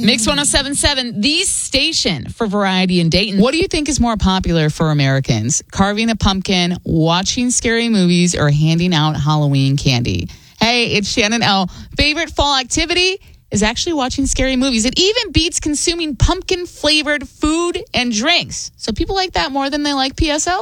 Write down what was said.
Mix 1077, the station for variety in Dayton. What do you think is more popular for Americans? Carving a pumpkin, watching scary movies, or handing out Halloween candy? Hey, it's Shannon L. Favorite fall activity is actually watching scary movies. It even beats consuming pumpkin-flavored food and drinks. So people like that more than they like PSL.